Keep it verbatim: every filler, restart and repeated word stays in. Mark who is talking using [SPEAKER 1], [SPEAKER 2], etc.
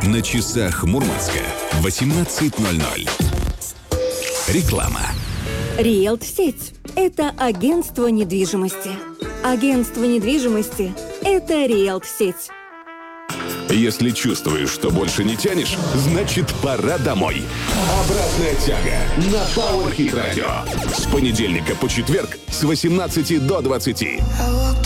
[SPEAKER 1] На часах Мурманска восемнадцать ноль ноль. Реклама.
[SPEAKER 2] Риэлт-сеть – это агентство недвижимости. Агентство недвижимости – это Риэлт-сеть.
[SPEAKER 1] Если чувствуешь, что больше не тянешь, значит пора домой. Обратная тяга на Power Hit Radio. С понедельника по четверг с восемнадцати до двадцати.